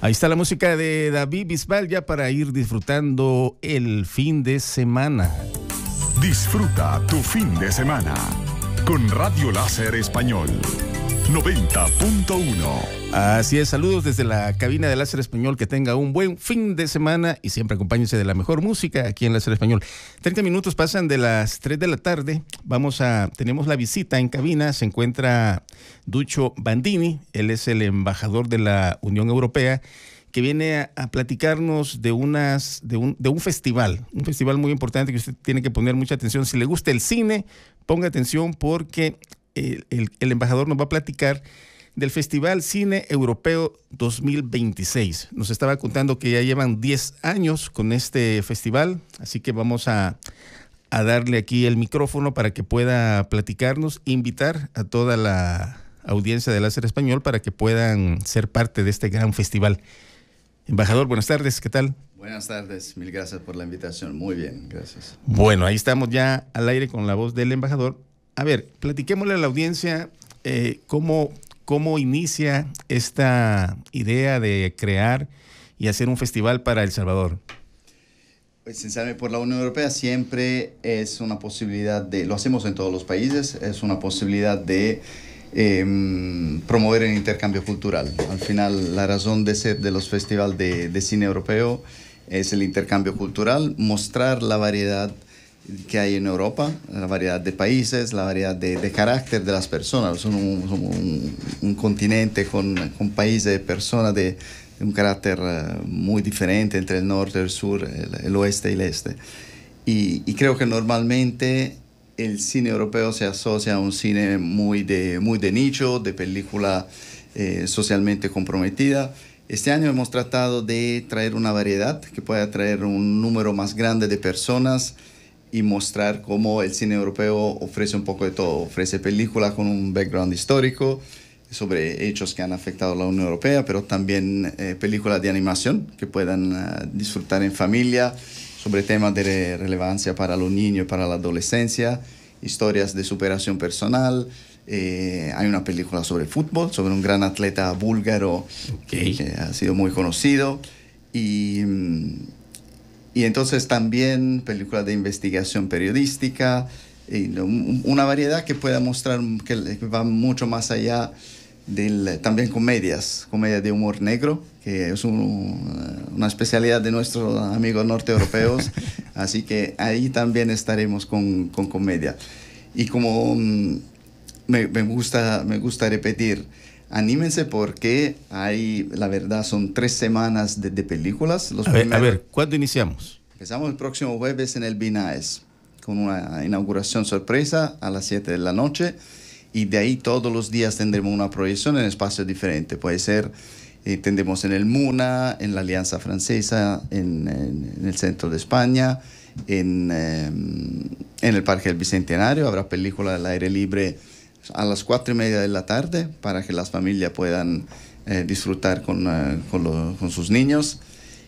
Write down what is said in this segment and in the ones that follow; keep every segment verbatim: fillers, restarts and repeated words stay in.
Ahí está la música de David Bisbal ya para ir disfrutando el fin de semana. Disfruta tu fin de semana con Radio Láser Español noventa punto uno. Así es, saludos desde la cabina de Láser Español, que tenga un buen fin de semana y siempre acompáñense de la mejor música aquí en Láser Español. treinta minutos pasan de las tres de la tarde, vamos a, tenemos la visita en cabina, se encuentra Duccio Bandini, él es el embajador de la Unión Europea, que viene a, a platicarnos de, unas, de, un, de un festival, un festival muy importante que usted tiene que poner mucha atención. Si le gusta el cine, ponga atención porque el, el, el embajador nos va a platicar del Festival Cine Europeo dos mil veintiséis. Nos estaba contando que ya llevan diez años con este festival, así que vamos a, a darle aquí el micrófono para que pueda platicarnos, invitar a toda la audiencia de Láser Español para que puedan ser parte de este gran festival. Embajador, buenas tardes, ¿qué tal? Buenas tardes, mil gracias por la invitación, muy bien, gracias. Bueno, ahí estamos ya al aire con la voz del embajador. A ver, platiquémosle a la audiencia eh, cómo, cómo inicia esta idea de crear y hacer un festival para El Salvador. Esencialmente por la Unión Europea siempre es una posibilidad de, lo hacemos en todos los países, es una posibilidad de eh, promover el intercambio cultural. Al final la razón de ser de los festivales de, de cine europeo es el intercambio cultural, mostrar la variedad que hay en Europa, la variedad de países, la variedad de, de carácter de las personas. Somos un, somos un, un continente con, con países de personas de, de un carácter uh, muy diferente entre el norte, el sur, el, el oeste y el este. Y, y creo que normalmente el cine europeo se asocia a un cine muy de, muy de nicho, de película eh, socialmente comprometida. Este año hemos tratado de traer una variedad que pueda atraer un número más grande de personas y mostrar cómo el cine europeo ofrece un poco de todo. Ofrece películas con un background histórico sobre hechos que han afectado a la Unión Europea, pero también eh, películas de animación que puedan uh, disfrutar en familia, sobre temas de re- relevancia para los niños y para la adolescencia, historias de superación personal. Eh, hay una película sobre fútbol, sobre un gran atleta búlgaro okay. que, que ha sido muy conocido. Y... Y entonces también películas de investigación periodística, y una variedad que pueda mostrar que va mucho más allá del, también comedias, comedias de humor negro, que es un, una especialidad de nuestros amigos norteeuropeos, así que ahí también estaremos con, con comedia. Y como me, me, gusta, me gusta repetir, anímense porque hay, la verdad, son tres semanas de, de películas. Los a, ver, primeros, a ver, ¿cuándo iniciamos? Empezamos el próximo jueves en el Binaes, con una inauguración sorpresa a las siete de la noche, y de ahí todos los días tendremos una proyección en espacios diferentes. Puede ser, eh, tendremos en el MUNA, en la Alianza Francesa, en, en, en el centro de España, en, eh, en el Parque del Bicentenario. Habrá películas al aire libre a las cuatro y media de la tarde para que las familias puedan eh, disfrutar con, uh, con, lo, con sus niños.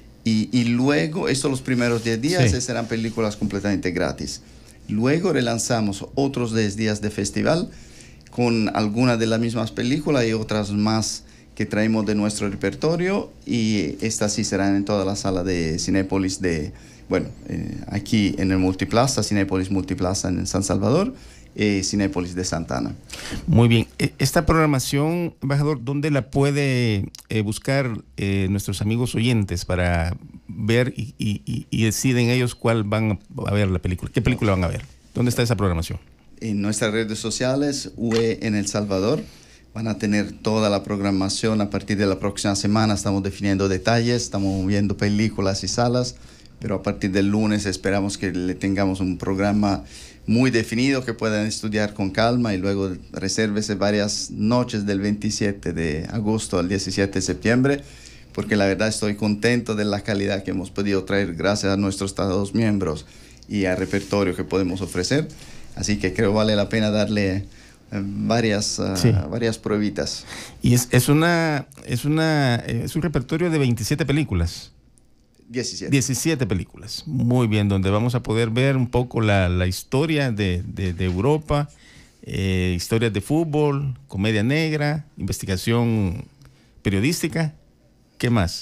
Y, y luego, estos los primeros diez días, sí, serán películas completamente gratis. Luego relanzamos otros diez días de festival con algunas de las mismas películas y otras más que traemos de nuestro repertorio. Y estas sí serán en toda la sala de Cinépolis de, bueno, eh, aquí en el Multiplaza, Cinépolis Multiplaza en San Salvador, Eh, Cinépolis de Santa Ana. Muy bien. Esta programación, embajador, ¿dónde la puede eh, buscar eh, nuestros amigos oyentes para ver y, y, y deciden ellos cuál van a ver la película? ¿Qué película van a ver? ¿Dónde está esa programación? En nuestras redes sociales, U E en El Salvador, van a tener toda la programación a partir de la próxima semana. Estamos definiendo detalles, estamos viendo películas y salas, pero a partir del lunes esperamos que le tengamos un programa muy definido que puedan estudiar con calma, y luego resérvese varias noches del veintisiete de agosto al diecisiete de septiembre, porque la verdad estoy contento de la calidad que hemos podido traer gracias a nuestros Estados miembros y al repertorio que podemos ofrecer. Así que creo vale la pena darle eh, varias, uh, sí. varias pruebitas. Y es, es, una, es, una, es un repertorio de veintisiete películas. diecisiete. diecisiete películas, muy bien, donde vamos a poder ver un poco la, la historia de, de, de Europa, eh, historias de fútbol, comedia negra, investigación periodística. ¿Qué más?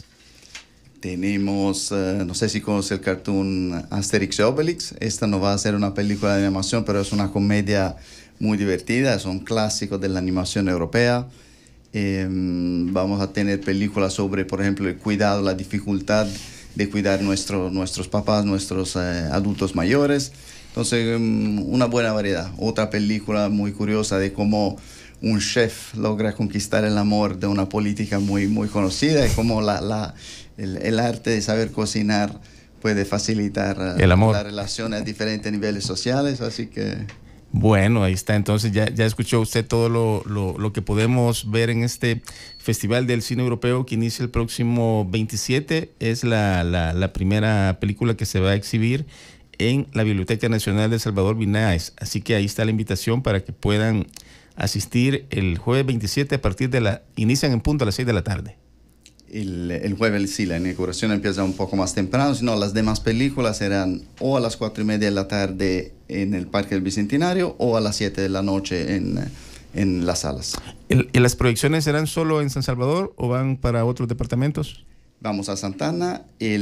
Tenemos, uh, no sé si conoce el cartoon Asterix y Obelix. Esta no va a ser una película de animación, pero es una comedia muy divertida. Es un clásico de la animación europea. Eh, vamos a tener películas sobre, por ejemplo, el cuidado, la dificultad de cuidar nuestro, nuestros papás, nuestros eh, adultos mayores. Entonces, um, una buena variedad. Otra película muy curiosa de cómo un chef logra conquistar el amor de una política muy, muy conocida y cómo la, la, el, el arte de saber cocinar puede facilitar el amor. Las relaciones a diferentes niveles sociales. Así que... Bueno, ahí está. Entonces ya, ya escuchó usted todo lo, lo, lo que podemos ver en este Festival del Cine Europeo que inicia el próximo veintisiete. Es la, la, la primera película que se va a exhibir en la Biblioteca Nacional de Salvador Vináez. Así que ahí está la invitación para que puedan asistir el jueves veintisiete a partir de la... Inician en punto a las seis de la tarde. El, el jueves sí, la inauguración empieza un poco más temprano, sino las demás películas serán o a las cuatro y media de la tarde en el Parque del Bicentenario o a las siete de la noche en, en las salas. ¿El, ¿Y las proyecciones serán solo en San Salvador o van para otros departamentos? Vamos a Santa Ana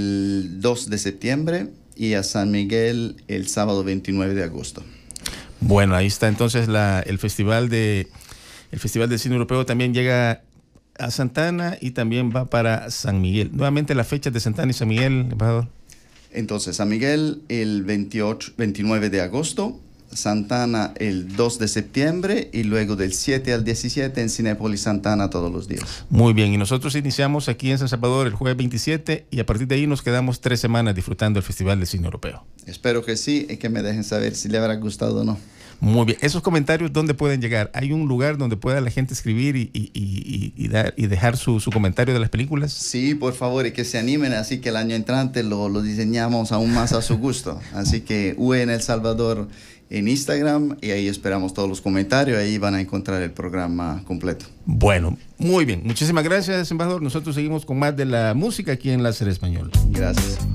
el dos de septiembre y a San Miguel el sábado veintinueve de agosto. Bueno, ahí está entonces la, el festival de el Festival de Cine Europeo. También llega a Santa Ana y también va para San Miguel. Nuevamente las fechas de Santa Ana y San Miguel, embajador. Entonces, San Miguel el veintiocho, veintinueve de agosto, Santa Ana el dos de septiembre y luego del siete al diecisiete en Cinépolis Santa Ana todos los días. Muy bien, y nosotros iniciamos aquí en San Salvador el jueves veintisiete y a partir de ahí nos quedamos tres semanas disfrutando del Festival de Cine Europeo. Espero que sí y que me dejen saber si le habrá gustado o no. Muy bien. ¿Esos comentarios dónde pueden llegar? ¿Hay un lugar donde pueda la gente escribir y, y, y, y, dar, y dejar su, su comentario de las películas? Sí, por favor, y que se animen, así que el año entrante lo, lo diseñamos aún más a su gusto. Así que U E en El Salvador en Instagram y ahí esperamos todos los comentarios, ahí van a encontrar el programa completo. Bueno, muy bien. Muchísimas gracias, embajador. Nosotros seguimos con más de la música aquí en Láser Español. Gracias.